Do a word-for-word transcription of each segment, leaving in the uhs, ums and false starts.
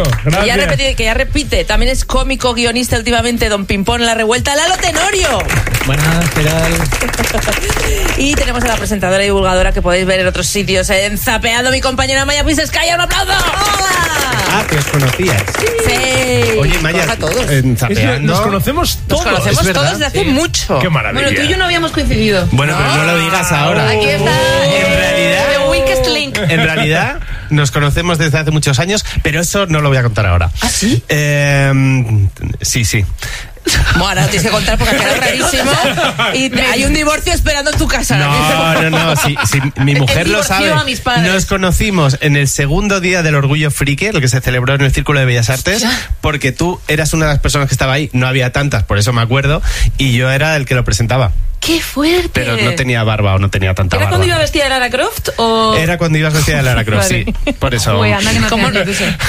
gracias. Que ya, repite, que ya repite, también es cómico, guionista últimamente, Don Pimpón en La Revuelta, Lalo Tenorio. Buenas, ¿qué tal? Y tenemos a la presentadora y divulgadora que podéis ver en otros sitios, en Zapeando, mi compañera Maya Pisescaya. ¡Un aplauso! ¡Hola! Ah, que os conocías. Sí. Oye, Maya, Hola a todos. en Zapeando... Nos conocemos todos. Nos conocemos ¿es todos desde hace Sí. mucho. Qué maravilla. Bueno, tú y yo no habíamos coincidido. Bueno, pero no lo digas ahora. Aquí está. En realidad... The Weakest Link. En realidad, nos conocemos desde hace muchos años, pero eso no lo voy a contar ahora. ¿Ah, sí? Eh, sí, sí. Bueno, tienes que contar porque ha quedado rarísimo. Y te- hay un divorcio esperando en tu casa. No, no, no, si, si mi mujer Él lo divorció sabe. a mis padres. Nos conocimos en el segundo día del Orgullo Friki, lo que se celebró en el Círculo de Bellas Artes, porque tú eras una de las personas que estaba ahí, no había tantas, por eso me acuerdo, y yo era el que lo presentaba, ¡Qué fuerte! pero no tenía barba o no tenía tanta ¿Era barba. cuando iba vestida de Lara Croft o...? Era cuando ibas vestida de Lara Croft, Vale. sí, por eso. Uy, anda que no ¿Cómo sé, no? tú sé.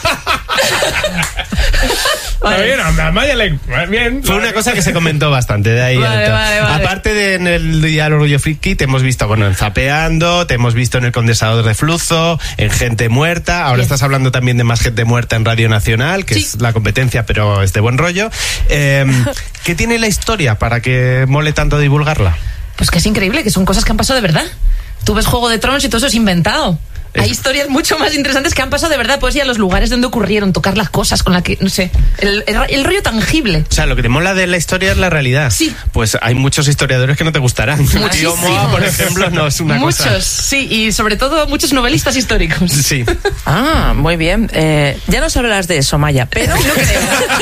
Está bien, a Maya le... Bien. Fue una cosa que se comentó bastante de ahí. Vale, alto. vale, vale. Aparte de en el Día del Orgullo Friki, te hemos visto, bueno, en Zapeando, te hemos visto en el Condensador de Flujo, en Gente Muerta, ahora Bien. estás hablando también de Más Gente Muerta en Radio Nacional, que Sí. es la competencia, pero es de buen rollo. Eh, ¿Qué tiene la historia para que mole tanto divulgarla? Pues que es increíble, que son cosas que han pasado de verdad. Tú ves Juego de Tronos y todo eso es inventado. Es- Hay historias mucho más interesantes que han pasado de verdad. Puedes ir a los lugares donde ocurrieron, tocar las cosas con la que, no sé, el, el, el rollo tangible. O sea, lo que te mola de la historia es la realidad. Sí. Pues hay muchos historiadores que no te gustarán. Muchísimos. Tío Moa, por ejemplo, no es una Muchos, cosa... sí, y sobre todo muchos novelistas históricos. Sí. Ah, muy bien. Eh, ya nos hablarás de eso, Maya, pero no creo.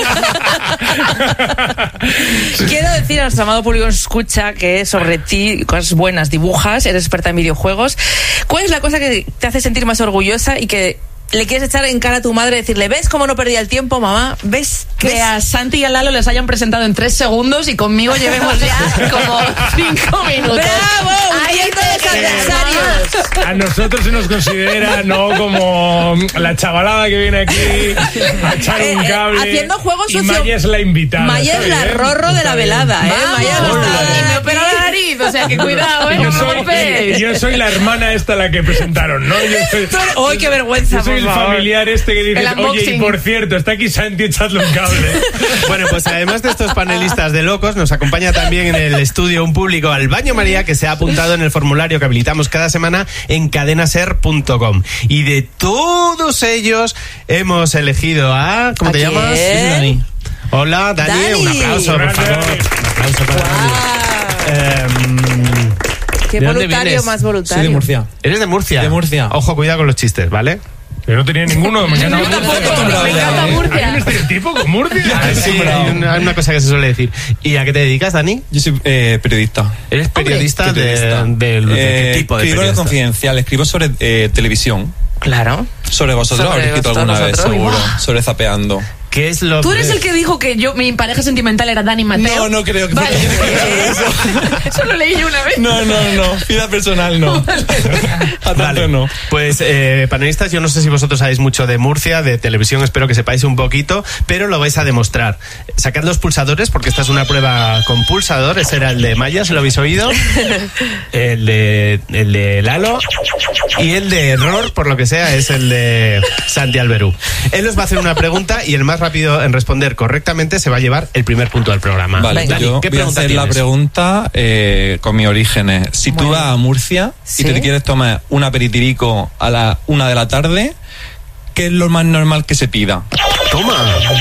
Quiero decir a nuestro amado público que nos escucha que sobre ti, cosas buenas, dibujas, eres experta en videojuegos. ¿Cuál es la cosa que te hace sentir más orgullosa y que le quieres echar en cara a tu madre y decirle, ¿ves cómo no perdía el tiempo, mamá? ¿Ves? Que ¿Ves? a Santi y a Lalo les hayan presentado en tres segundos y conmigo llevemos ya como cinco minutos. ¡Bravo! Ahí ¡Huyendo de los te quedas. adversarios! A nosotros se nos considera no como la chavalada que viene aquí a echar Eh, un eh, cable. haciendo juegos y socio- Maya es la invitada. Maya es está la bien, rorro de está la bien. velada, ¿eh? Vamos, Maya no Hola. está... y me opera la nariz, o sea que cuidado, ¿eh? Yo No me soy, golpees. yo soy la hermana esta la que presentaron, ¿no? Yo soy, ¡Ay, qué vergüenza, yo soy por el favor! familiar este que dice, El oye, y unboxing. por cierto, está aquí Santi, echadle un cable. Bueno, pues además de estos panelistas de locos, nos acompaña también en el estudio un público al Baño María que se ha apuntado en el formulario que habilitamos cada semana en cadenaser punto com. Y de todos ellos hemos elegido a... ¿Cómo ¿A te quién? llamas? Dani. Hola, Dani. Dani. Un aplauso, por Grande, favor. Dani. Un aplauso para Dani. ¡Guau! Em, ¡Qué ¿de dónde voluntario vienes? más voluntario! Soy de Murcia. ¿Eres de Murcia? De Murcia. Ojo, cuidado con los chistes, ¿vale? Yo no tenía ninguno de mañana. Yo tampoco, me encanta ¿Hay un Murcia. estereotipo con Murcia? Sí, hay una, hay una cosa que se suele decir. ¿Y a qué te dedicas, Dani? Yo soy eh, periodista. ¿Eres periodista, Hombre, de, periodista. de- de qué Eh, tipo de escribo periodista? Confidencial, escribo sobre eh, televisión. Claro. Sobre vosotros, Sobre habréis escrito vosotros, alguna vez, nosotros. seguro. Guau. Sobre Zapeando. ¿Qué es lo Tú eres que- el que dijo que yo mi pareja sentimental era Dani Mateo. No, no creo que Vale. eso. Eso lo leí yo una vez. No, no, no. Vida personal, no. A tanto Vale, no. pues eh, panelistas, yo no sé si vosotros sabéis mucho de Murcia, de televisión, espero que sepáis un poquito, pero lo vais a demostrar. Sacad los pulsadores, porque esta es una prueba con pulsador, ese era el de Maya, ¿se lo habéis oído? El de, el de Lalo, y el de Error, por lo que sea, es el de Santi Alberú. Él os va a hacer una pregunta y el más rápido en responder correctamente se va a llevar el primer punto del programa. Vale, Dani, yo ¿qué voy a pregunta hacer la tienes? pregunta eh, con mis orígenes. Si tú Bueno. vas a Murcia ¿Sí? y te quieres tomar un aperitirico a la una de la tarde, ¿qué es lo más normal que se pida? Toma.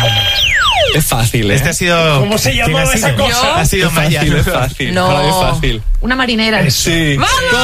Es fácil, ¿eh? Este ha sido... ¿Cómo se ¿quién llamaba ha sido? esa cosa? Ha sido es Maya. fácil, es fácil. No. Para mí es fácil. Una marinera. Sí.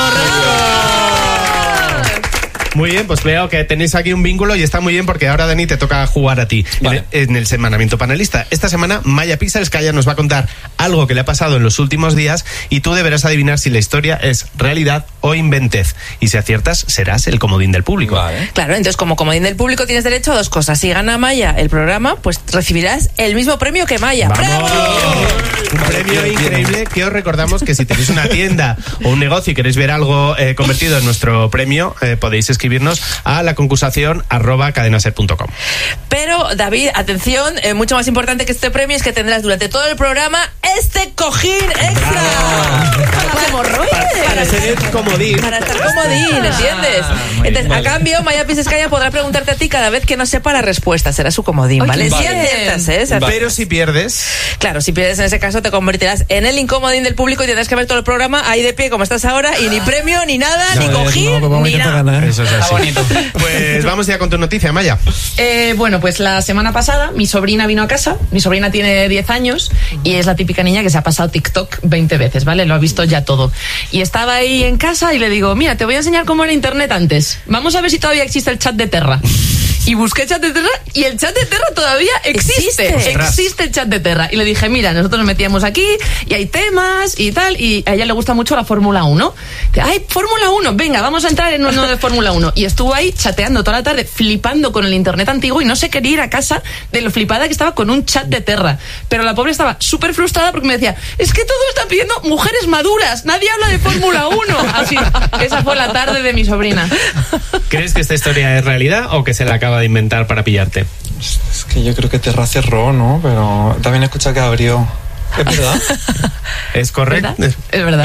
Muy bien, pues veo que tenéis aquí un vínculo y está muy bien porque ahora, Dani, te toca jugar a ti Vale. en, en el semanamiento panelista. Esta semana Maya Pixelskaya nos va a contar algo que le ha pasado en los últimos días y tú deberás adivinar si la historia es realidad o inventez. Y si aciertas, serás el comodín del público. Vale. Claro, entonces como comodín del público tienes derecho a dos cosas. Si gana Maya el programa, pues recibirás el mismo premio que Maya. ¡Vamos! ¡Bravo! Un premio increíble que os recordamos que si tenéis una tienda o un negocio y queréis ver algo eh, convertido en nuestro premio, eh, podéis escribir escribirnos a la concursación arroba cadenaser punto com. Pero, David, atención, eh, mucho más importante que este premio es que tendrás durante todo el programa este cojín extra. Para hemorroides. Para, para ser el comodín. Para estar comodín, ¿entiendes? Ah, Entonces, vale. a cambio, Maya Pisescaya podrá preguntarte a ti cada vez que no sepa la respuesta. Será su comodín, ¿vale? Ay, Si vale. aciertas, ¿eh? O sea, Pero si pierdes, Claro, si pierdes en ese caso te convertirás en el incomodín del público y tendrás que ver todo el programa ahí de pie como estás ahora y ni premio, ni nada, ni cojín, No, pues vamos a ni intentar nada. ganar. eso es Está así. bonito. Pues vamos ya con tu noticia, Maya. Eh, bueno, pues la semana pasada mi sobrina vino a casa. Mi sobrina tiene diez años y es la típica niña que se ha pasado TikTok veinte veces, ¿vale? Lo ha visto ya todo. Y estaba ahí en casa y le digo, mira, te voy a enseñar cómo era internet antes. Vamos a ver si todavía existe el chat de Terra. Y busqué chat de Terra y el chat de Terra todavía existe. ¿Existe? Existe el chat de Terra. Y le dije, mira, nosotros nos metíamos aquí y hay temas y tal. Y a ella le gusta mucho la Fórmula uno. Dice, ay, Fórmula uno, venga, vamos a entrar en uno de Fórmula uno. Y estuvo ahí chateando toda la tarde, flipando con el internet antiguo y no se quería ir a casa de lo flipada que estaba con un chat de Terra. Pero la pobre estaba súper frustrada porque me decía, es que todo está pidiendo mujeres maduras, nadie habla de Fórmula uno. Así, esa fue la tarde de mi sobrina. ¿Crees que esta historia es realidad o que se la acaba de inventar para pillarte? Es que yo creo que Terra cerró, ¿no? Pero también he escuchado que abrió. ¿Es verdad? ¿Es correcto? ¿Verdad? Es verdad.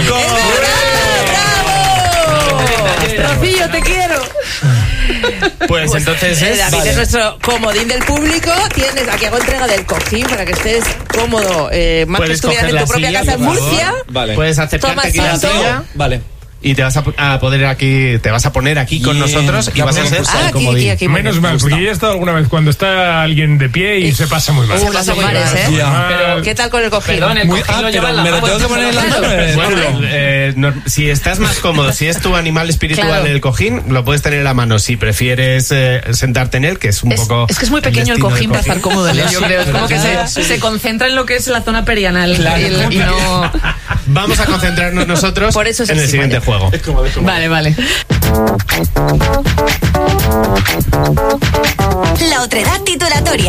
Rocío, te quiero. Pues entonces Eh, es... David Vale. es nuestro comodín del público. Tienes, aquí hago entrega del cojín para que estés cómodo, eh, más que Puedes estuvieras coger en la tu propia silla, casa en por favor. Murcia. Vale. Puedes acercarte Toma aquí a la asiento. silla Vale. y te vas a, a poder aquí, te vas a poner aquí con Bien. nosotros y Ya vas a podemos ser pulsar Ah, el aquí, comodín. aquí, aquí. Menos mal, porque yo he estado alguna vez cuando está alguien de pie y se pasa muy mal. Se pasa muy mal, ¿eh? Ya. Pero- ¿Qué tal con el cojín? Perdón, el Muy cojín lo ah, lleva pero en la me lo mano. tengo que poner en la mano. eh, Bueno, Pablo. eh, no- si estás más cómodo, si es tu animal espiritual Claro. el cojín, lo puedes tener en la mano. Si prefieres eh, sentarte en él, que es un Es, poco... es que es muy pequeño el destino del cojín para estar cómodo en él, yo creo. Es como que se, Sí. se concentra en lo que es la zona perianal. Y, el- y no... Vamos a concentrarnos nosotros Por eso es en el así, siguiente Maya. juego. Es cómodo, es cómodo. Vale, vale. La otredad titulatoria.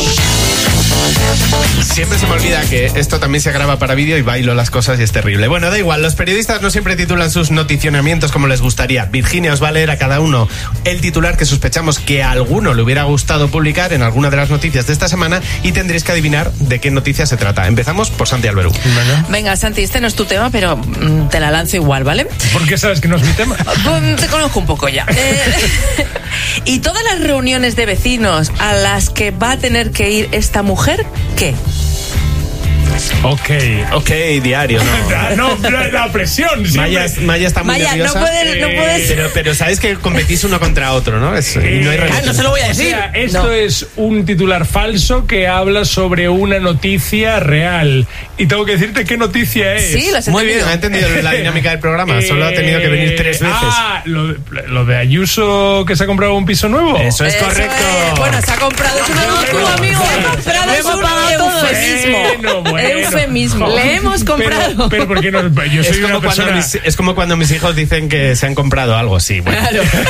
Siempre se me olvida que esto también se graba para vídeo y bailo las cosas y es terrible. Bueno, da igual, los periodistas no siempre titulan sus noticionamientos como les gustaría. Virginia os va a leer a cada uno el titular que sospechamos que a alguno le hubiera gustado publicar en alguna de las noticias de esta semana y tendréis que adivinar de qué noticia se trata. Empezamos por Santi Alberú. Venga, Santi, este no es tu tema, pero mm, te la lanzo igual, ¿vale? ¿Por qué sabes que no es mi tema? Mm, Te conozco un poco ya. Eh, y todas las reuniones de vecinos a las que va a tener que ir esta mujer, ¿qué? Ok. Ok, diario, ¿no? No, la, la presión. siempre. Maya, Maya está muy Maya, no nerviosa. puedes, no Eh, puedes. Pero, pero sabes que competís uno contra otro, ¿no? Es- y no hay Eh, relación. no se lo voy a decir. O sea, esto No. es un titular falso que habla sobre una noticia real. Y tengo que decirte qué noticia es. Sí, lo has Muy bien, entendido. ha entendido la dinámica del programa. Solo ha tenido que venir tres veces. Ah, lo de, lo de Ayuso que se ha comprado un piso nuevo. Eso es Eso correcto. es. Bueno, se ha comprado. Es un tú, amigo, Se ha hemos comprado, pagado es un todo. eufemismo. Bueno, bueno. Eufemismo. Le hemos comprado. Pero, pero ¿por qué no? Yo soy Es una como, cuando persona... mis, es como cuando mis hijos dicen que se han comprado algo, sí. Bueno.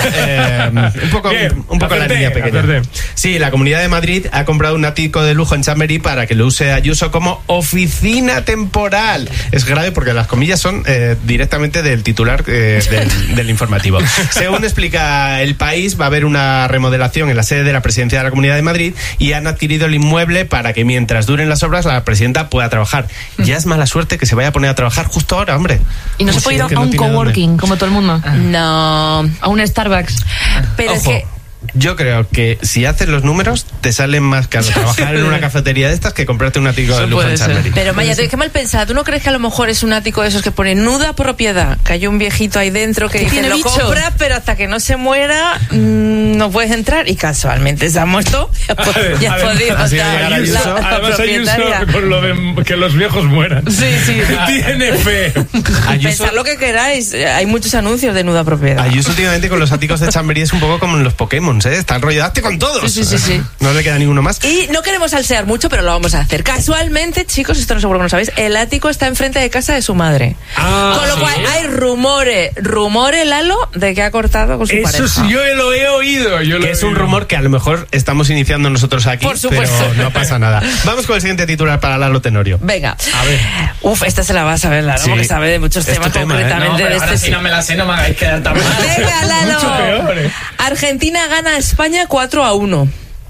Eh, un poco, Bien, un poco la acerté, niña pequeña. acerté. Sí, la Comunidad de Madrid ha comprado un ático de lujo en Chamberí para que lo use Ayuso como oficina temporal. Es grave porque las comillas son eh, directamente del titular eh, del, del informativo. Según explica El País, va a haber una remodelación en la sede de la Presidencia de la Comunidad de Madrid y han adquirido el inmueble para que mientras duren las obras la presidenta pueda trabajar. Ya es mala suerte que se vaya a poner a trabajar justo ahora, hombre. Y no se Sí, puede ir que a no un tiene dónde. coworking, como todo el mundo. No. A un Starbucks. Pero es Ojo, que. yo creo que si haces los números te salen más caro trabajar en una cafetería de estas que comprarte un ático de Eso lujo en puede ser. Chamberí. Pero Maya, qué mal pensado. ¿Tú no crees que a lo mejor es un ático de esos que pone nuda propiedad? Que hay un viejito ahí dentro que ¿Que dice tiene lo bicho? compras, pero hasta que no se muera mm, no puedes entrar. Y casualmente se ha muerto. Ya, po- ya Además- podría así de estar llegar la, Ayuso. la Además Ayuso propietaria. con lo de que los viejos mueran. Sí, sí. Tiene fe. Ayuso, Pensad lo que queráis. eh, Hay muchos anuncios de nuda propiedad. Ayuso últimamente con los áticos de Chamberí es un poco como en los Pokémon, ¿eh? Está enrollado con todos. Sí, sí, sí, sí. No le queda ninguno más. Y no queremos salsear mucho, pero lo vamos a hacer. Casualmente, chicos, esto no seguro que no sabéis, el ático está enfrente de casa de su madre. Ah, con lo ¿sí? cual hay rumores, rumores, Lalo, de que ha cortado con su Eso pareja. sí, yo lo he oído. Yo lo Que he es un oído. rumor que a lo mejor estamos iniciando nosotros aquí, Por supuesto. pero no pasa nada. Vamos con el siguiente titular para Lalo Tenorio. Venga. A ver. Uf, esta se la va a saber, Lalo, Sí. porque sabe de muchos Es tu temas tema, ¿eh? concretamente No, pero de ahora este. si no me la sé, no me hagáis quedar tan mal. Venga, Lalo. Mucho peor, ¿eh? Argentina gana a España cuatro a uno.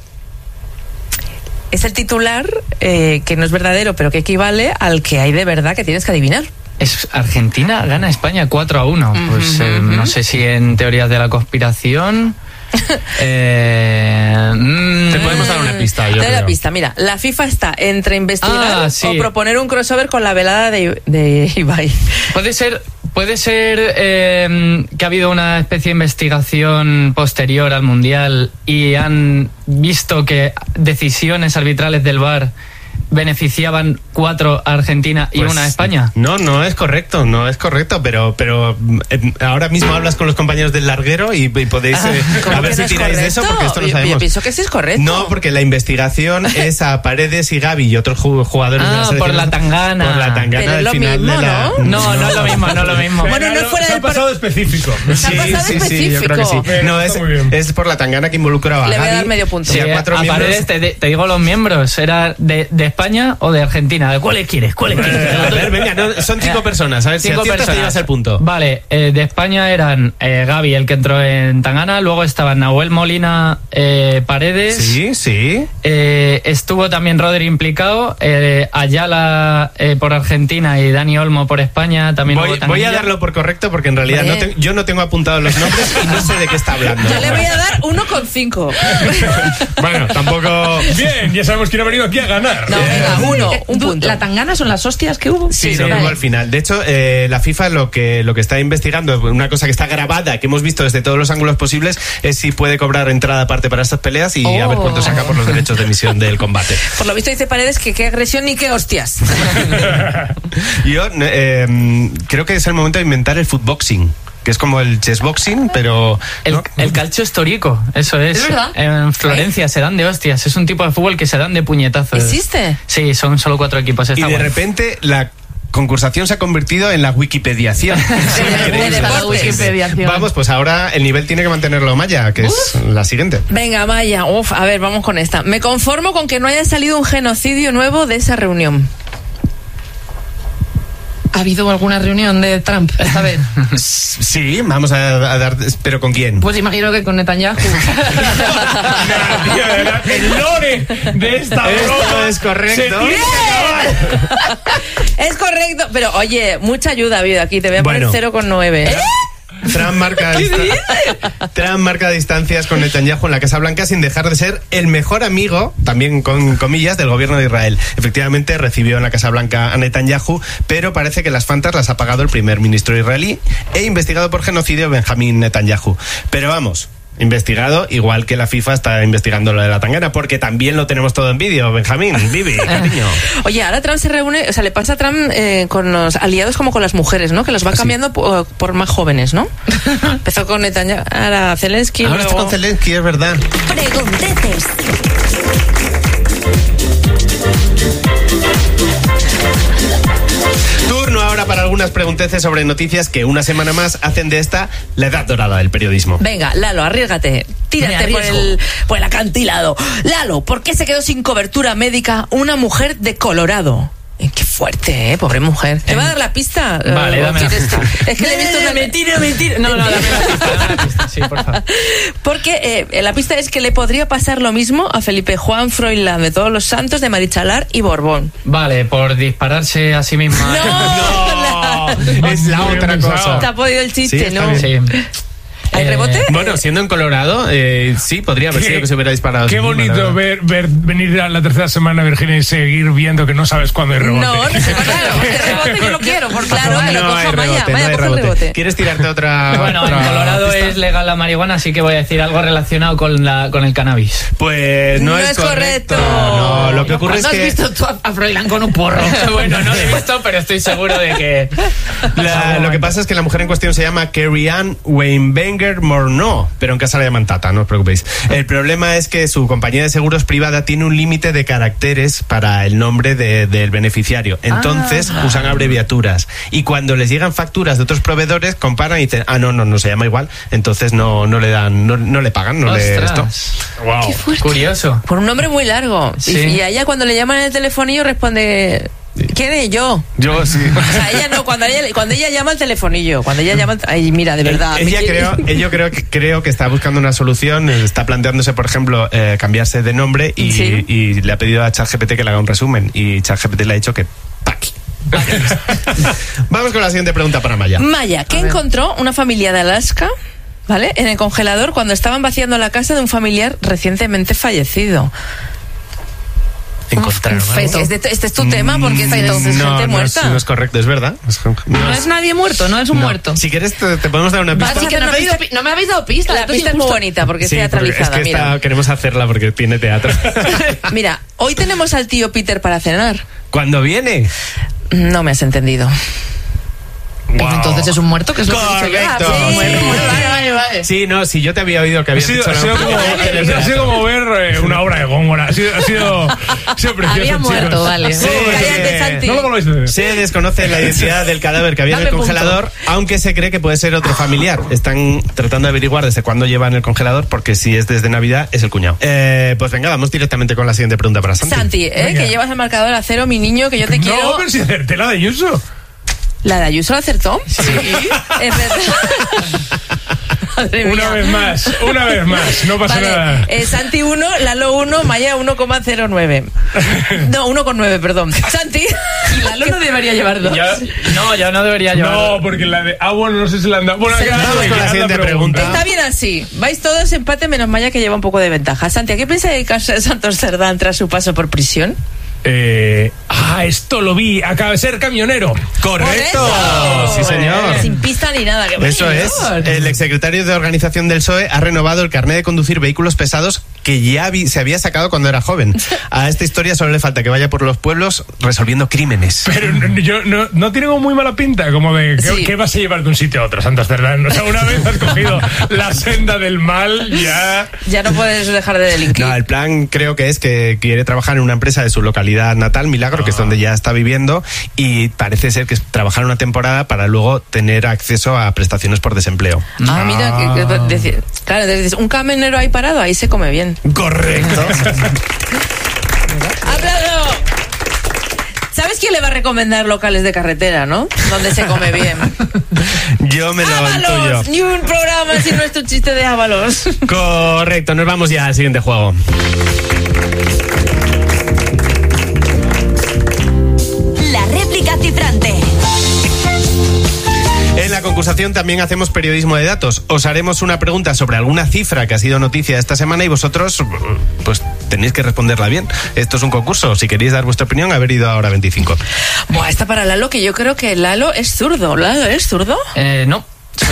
Es el titular eh, que no es verdadero, pero que equivale al que hay de verdad que tienes que adivinar. Es Argentina gana a España cuatro a uno. Uh-huh, pues eh, uh-huh. no sé si en teorías de la conspiración. eh, mm, Te podemos dar una pista, yo Te doy creo. la pista, mira, la FIFA está entre investigar Ah, sí. o proponer un crossover con la velada de, de Ibai. Puede ser, puede ser eh, que ha habido una especie de investigación posterior al Mundial y han visto que decisiones arbitrales del V A R beneficiaban cuatro a Argentina y Pues, una a España. No, no es correcto, no es correcto, pero pero eh, ahora mismo hablas con los compañeros del larguero y, y podéis eh, ¿Cómo a ver que si no es tiráis de eso, correcto? porque esto lo Yo- sabemos. Yo pienso que sí es correcto. No, porque la investigación es a Paredes y Gavi y otros ju- jugadores de la Ah, selección. por la tangana. Por la tangana Pero es del lo final mismo, de la... ¿no? No, no es lo mismo, no es lo mismo. Bueno, no Pero fuera se del ha pasado par- específico. Se ha pasado sí, yo creo que sí. específico. Pero No, está es, muy bien. es por la tangana que involucraba a Le voy a Gavi. dar medio punto. Sí, Sí, a cuatro a miembros. Paredes te, te digo los miembros. ¿Era de, de España o de Argentina? ¿De cuáles quieres? ¿Cuáles quieres? Eh, a ver, venga, no, son cinco personas. A ver, si Cinco aciertas te personas. llevas el punto. Vale, eh, de España eran eh, Gavi, el que entró en Tangana, luego estaban Nahuel Molina, eh, Paredes, Sí, sí. eh, estuvo también Rodri implicado, eh, Ayala eh, por Argentina y Dani Olmo por España, también Voy, hubo voy a Tanguilla. darlo por correcto porque en realidad no Hombre. te- yo no tengo apuntados los nombres y no sé de qué está hablando. Yo le voy a dar uno con cinco. Bueno, tampoco... Bien, ya sabemos quién ha venido aquí a ganar. No, venga, uno, Eh, un tú- punto. ¿La tangana son las hostias que hubo? Sí, Sí, lo vale. mismo al final. De hecho, eh, la FIFA lo que, lo que está investigando, una cosa que está grabada, que hemos visto desde todos los ángulos posibles, es si puede cobrar entrada aparte para estas peleas y a ver Oh. cuánto saca por los derechos de emisión del combate. Por lo visto dice Paredes que qué agresión ni qué hostias. Yo eh, creo que es el momento de inventar el footboxing, que es como el chessboxing, pero... El, ¿no? el calcio histórico, eso es. ¿Es verdad? En Florencia se dan de hostias, es un tipo de fútbol que se dan de puñetazos. ¿Existe? Sí, son solo cuatro equipos. Y está de guay. repente la concursación se ha convertido en la Wikipediación. Es increíble. de La deportes. Wikipediación. Vamos, pues ahora el nivel tiene que mantenerlo Maya, que es la siguiente. Venga, Maya, uf, a ver, vamos con esta. Me conformo con que no haya salido un genocidio nuevo de esa reunión. ¿Ha habido alguna reunión de Trump esta vez? Sí, vamos a, a dar... ¿Pero con quién? Pues imagino que con Netanyahu. Tío, de verdad, el lore de esta Esto broma es correcto. se tiene que acabar. Es correcto, pero oye, mucha ayuda ha habido aquí. Te voy a poner Bueno. cero coma nueve. Trump marca, Trump marca distancias con Netanyahu en la Casa Blanca sin dejar de ser el mejor amigo, también con comillas, del gobierno de Israel. Efectivamente recibió en la Casa Blanca a Netanyahu, pero parece que las fantas las ha pagado el primer ministro israelí e investigado por genocidio Benjamín Netanyahu. Pero vamos... Investigado, igual que la FIFA está investigando lo de la tangana, porque también lo tenemos todo en vídeo, Benjamín, Vivi, cariño. Oye, ahora Trump se reúne, o sea, le pasa a Trump eh, con los aliados como con las mujeres, ¿no? Que los va cambiando por, por más jóvenes, ¿no? Empezó con Netanyahu, ahora Zelensky, Ahora está luego... con Zelensky, es verdad. Pregunteces. Turno ahora para algunas pregunteces sobre noticias que una semana más hacen de esta la edad dorada del periodismo. Venga, Lalo, arriesgate. Tírate Me por arriesgo. el, por el acantilado. Lalo, ¿por qué se quedó sin cobertura médica una mujer de Colorado? Eh, Qué fuerte, ¿eh? Pobre mujer. ¿Te va a dar la pista? Vale, ¿O dame la quieres- pista. Es que le he visto una... Mentira, mentira. No, no, dame la pista, dame la pista. Sí, por favor. Porque eh, la pista es que le podría pasar lo mismo a Felipe Juan Froilán de Todos los Santos, de Marichalar y Borbón. Vale, por dispararse a sí misma. No, es la Muy bien otra pensado. cosa. Te ha podido el Sí, chiste, está ¿no? bien. Sí. ¿Hay Eh, rebote? Bueno, siendo en Colorado, eh, sí, podría haber Qué- sido que se hubiera disparado. a sí Qué misma, la bonito verdad. ver, ver venir a la tercera semana, Virginia, y seguir viendo que no sabes cuándo hay rebote. No, no sé, claro. Este rebote yo lo quiero, por claro, que lo No coja hay Maya. rebote, no Maya, hay coge el rebote. rebote. ¿Quieres tirarte otra? Bueno, en otra Colorado pista? es legal la marihuana, así que voy a decir algo relacionado con la con el cannabis. Pues no, No es es correcto. correcto. No, lo que ocurre es ¿Cuándo has que visto tú a, a Froilán con un porro? Bueno, no lo he visto, pero estoy seguro de que... la- lo que pasa es que la mujer en cuestión se llama Carrie Ann Weinberger Morneau, pero en casa la llaman Tata, no os preocupéis. El problema es que su compañía de seguros privada tiene un límite de caracteres para el nombre de- del beneficiario. Entonces Ah. usan abreviaturas. Y cuando les llegan facturas de otros proveedores, comparan y dicen, ah, no, no, no se llama igual. Entonces no, no le dan, no, no le pagan, no le esto. Ostras. Wow. Curioso. Por un nombre muy largo. Y- Sí. Y, a ella cuando le llaman en el telefonillo responde ¿Quién es yo? Yo sí. O sea, ella no, cuando ella, cuando ella llama al telefonillo, cuando ella llama al... Ay, mira, de verdad. Ella me creo, quiere- yo creo que creo que está buscando una solución, está planteándose, por ejemplo, eh, cambiarse de nombre y, Sí. y le ha pedido a ChatGPT que le haga un resumen y ChatGPT le ha dicho que paqui. Vamos con la siguiente pregunta para Maya. Maya, ¿qué encontró una familia de Alaska, ¿vale?, en el congelador cuando estaban vaciando la casa de un familiar recientemente fallecido? Encontraron Un algo. feto. Este, este es tu tema porque es entonces no, gente no muerta. Es, no es correcto, es verdad. Es- No es nadie muerto, no es un no. muerto. Si quieres te, te podemos dar una pista. Vas a Que hacer no, una me habéis pista- dado pi- no me habéis dado pista. La esto es pista es muy injusto. bonita porque es Sí, porque teatralizada. es que Mira. esta- queremos hacerla porque tiene teatro. Mira, hoy tenemos al tío Peter para cenar. ¿Cuándo viene? No me has entendido. Pues entonces es un muerto, que es lo que he dicho yo. Ah, Correcto. pues, Sí. bueno, bueno, vale, vale, vale. Sí, no, si yo te había oído que Ha habías sido, dicho ha sido la- como, ha sido como ver eh, una obra de Góngora. Ha sido, ha sido, ha sido precioso, Había chicos. muerto, vale. Sí, Cállate, eh, Santi. No lo volváis a hacer. Se desconoce la identidad del cadáver que había en el Dame punto. congelador, aunque se cree que puede ser otro familiar. Están tratando de averiguar desde cuándo lleva en el congelador, porque si es desde Navidad, es el cuñado. Eh, pues venga, vamos directamente con la siguiente pregunta para Santi. Santi, ¿eh? Venga. que llevas el marcador a cero, mi niño, que yo te No, quiero. pero si acerté la de Ayuso. ¿La de Ayuso la acertó? Sí. Es verdad. Madre Una mía. vez más, una vez más. No pasa Vale, nada. eh, Santi uno, Lalo uno, Maya uno coma cero nueve. No, uno coma nueve, perdón. Santi. Y Lalo no debería llevar dos. Ya- no, ya no debería llevar. No, porque la de. Ah, bueno, no sé si la han dado. Bueno, Se que- la- Vamos que con la haz siguiente pregunta. Está bien así. Vais todos empate menos Maya, que lleva un poco de ventaja. Santi, ¿a qué piensa dedicarse de Santos Cerdán tras su paso por prisión? Eh, ah, esto lo vi. Acaba de ser camionero. ¡Correcto! Sí, señor. Sin pista ni nada. ¡Qué Eso es. mayor! El exsecretario de organización del P S O E ha renovado el carnet de conducir vehículos pesados que ya vi- se había sacado cuando era joven. A esta historia solo le falta que vaya por los pueblos resolviendo crímenes. Pero n- yo, no, no tiene como muy mala pinta, como de ¿qué, Sí. qué vas a llevar de un sitio a otro, Santos Cerdán? O sea, una vez has cogido la senda del mal, ya. Ya no puedes dejar de delinquir. No, el plan creo que es que quiere trabajar en una empresa de su localidad natal, Milagro, que es donde ya está viviendo, y parece ser que es trabajar una temporada para luego tener acceso a prestaciones por desempleo. Ah, mira, que, que- decir- claro, dices, un camionero ahí parado, ahí se come bien. Correcto. ¡Aplauso! ¿Sabes quién le va a recomendar locales de carretera, no? Donde se come bien. Yo me lo ¡Ábalos! intuyo. Ni un programa sin nuestro chiste de Ábalos. Correcto, nos vamos ya al siguiente juego. La réplica cifrante. En la concursación también hacemos periodismo de datos. Os haremos una pregunta sobre alguna cifra que ha sido noticia esta semana y vosotros pues tenéis que responderla bien. Esto es un concurso. Si queréis dar vuestra opinión, haber ido a Hora veinticinco. Buah, esta para Lalo, que yo creo que Lalo es zurdo. ¿Lalo es zurdo? Eh, no. Soy.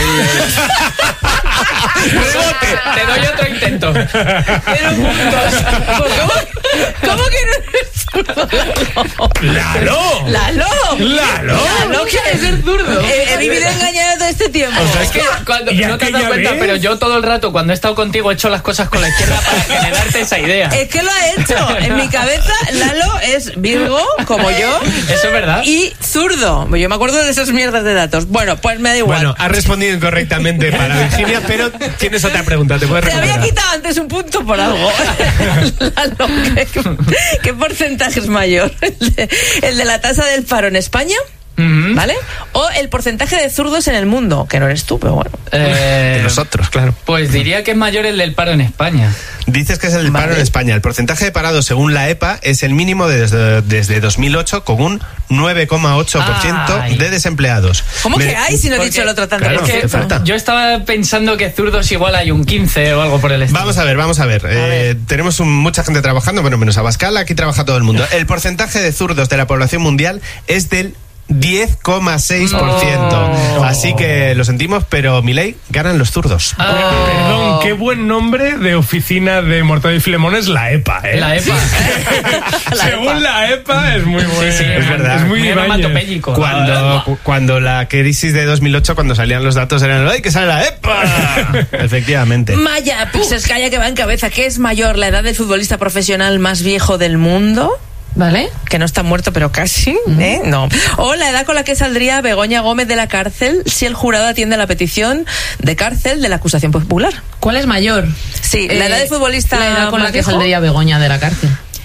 Te doy otro intento. Pero puntos. ¿Cómo, cómo que no eres zurdo, ¡Lalo! Lalo? ¡Lalo! ¿Lalo qué es ser zurdo? He, he vivido engañado todo este tiempo. O sea, es que cuando, ¿Y no te has dado aquella cuenta, vez? pero yo todo el rato cuando he estado contigo he hecho las cosas con la izquierda para generarte esa idea. Es que lo ha hecho. En mi cabeza, Lalo es Virgo, como yo. Eso es verdad. Y zurdo. Yo me acuerdo de esas mierdas de datos. Bueno, pues me da igual. Bueno, has respondido incorrectamente para Virginia, pero tienes otra pregunta. ¿Te puedes Te había recuperar? quitado antes un punto por algo. Lalo, ¿qué, qué porcentaje es mayor? ¿El de, el de la tasa del paro en España? Ujú. ¿Vale? O el porcentaje de zurdos en el mundo, que no eres tú, pero bueno. Eh, De nosotros, claro. Pues diría que es mayor el del paro en España. Dices que es el paro en España. El porcentaje de parados según la E P A es el mínimo desde, desde dos mil ocho, con un nueve coma ocho por ciento Ay. de desempleados. ¿Cómo Me- que hay si no he Porque- dicho el otro tanto claro, por es que ciento? falta. Yo estaba pensando que zurdos igual hay un quince o algo por el estilo. Vamos a ver, vamos a ver. Eh, tenemos un- mucha gente trabajando, bueno, menos Abascal, aquí trabaja todo el mundo. El porcentaje de zurdos de la población mundial es del diez coma seis por ciento. No. Así que lo sentimos, pero Milei ganan los zurdos. Ah, Perdón, qué buen nombre de oficina de Mortadelo y Filemón es la E P A, ¿eh? La E P A. Según la E P A es muy bueno. Sí, sí, es verdad. Es muy Muy Ibáñez. onomatopéyico. Cuando, cu- cuando la crisis de dos mil ocho, cuando salían los datos, eran ¡ay, que sale la E P A! Efectivamente. Maya Pixescaya, que va en cabeza. ¿Qué es mayor, la edad del futbolista profesional más viejo del mundo? ¿Vale? Que no está muerto, pero casi, ¿eh? No. O la edad con la que saldría Begoña Gómez de la cárcel si el jurado atiende la petición de cárcel de la acusación popular. ¿Cuál es mayor? Sí, la edad del futbolista La edad con la más que viejo. saldría Begoña de la cárcel.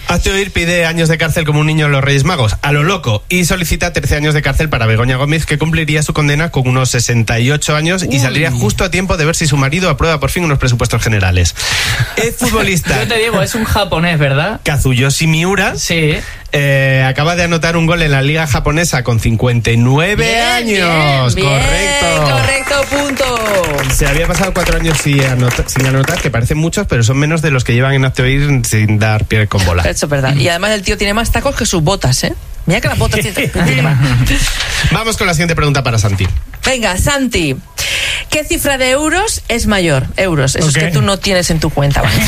Hazte Oír pide años de cárcel como un niño en los Reyes Magos, a lo loco, y solicita trece años de cárcel para Begoña Gómez, que cumpliría su condena con unos sesenta y ocho años y saldría justo a tiempo de ver si su marido aprueba por fin unos presupuestos generales. El futbolista... Yo te digo, es un japonés, ¿verdad? Kazuyoshi Miura. Sí. Eh, acaba de anotar un gol en la liga japonesa con cincuenta y nueve Bien, años. bien, Correcto. bien, correcto, punto. Se había pasado cuatro años sin anotar, sin anotar, que parecen muchos, pero son menos de los que llevan en Hazte Oír sin dar pie con bola. Eso es verdad. Y además el tío tiene más tacos que sus botas, ¿eh? Mira que las botas tiene más. Vamos con la siguiente pregunta para Santi. Venga, Santi. ¿Qué cifra de euros es mayor? Euros, esos Okay. que tú no tienes en tu cuenta. ¿Vale?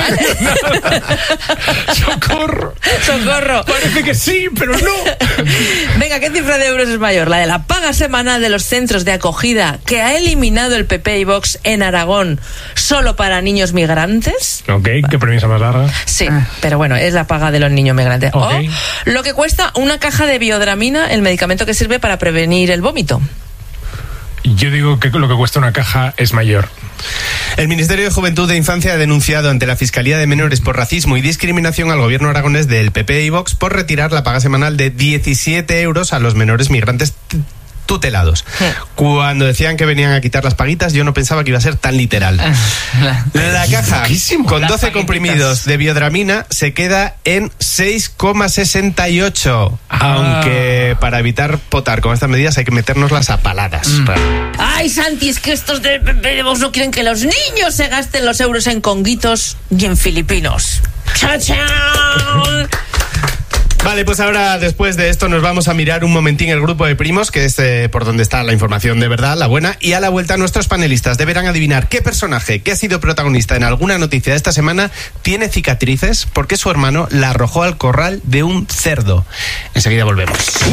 ¡Socorro! ¡Socorro! Parece que sí, pero no. Venga, ¿qué cifra de euros es mayor? ¿La de la paga semanal de los centros de acogida que ha eliminado el P P y Vox en Aragón solo para niños migrantes? Ok, qué premisa más larga. Sí, pero bueno, es la paga de los niños migrantes. Ok. O lo que cuesta una caja de biodramina, el medicamento que sirve para prevenir el vómito. Yo digo que lo que cuesta una caja es mayor. El Ministerio de Juventud e Infancia ha denunciado ante la Fiscalía de Menores por racismo y discriminación al gobierno aragonés del P P y Vox por retirar la paga semanal de diecisiete euros a los menores migrantes t- tutelados. Sí. Cuando decían que venían a quitar las paguitas, yo no pensaba que iba a ser tan literal. La caja con Las doce paguitas. comprimidos de biodramina se queda en seis coma sesenta y ocho. Ah. Aunque para evitar potar con estas medidas hay que metérnoslas a paladas. Ay, Santi, es que estos del P P y Vox no quieren que los niños se gasten los euros en conguitos y en filipinos. ¡Chao, chao! Vale, pues ahora después de esto nos vamos a mirar un momentín el grupo de primos, que es eh, por donde está la información de verdad, la buena, y a la vuelta nuestros panelistas deberán adivinar qué personaje que ha sido protagonista en alguna noticia de esta semana tiene cicatrices porque su hermano la arrojó al corral de un cerdo. Enseguida volvemos.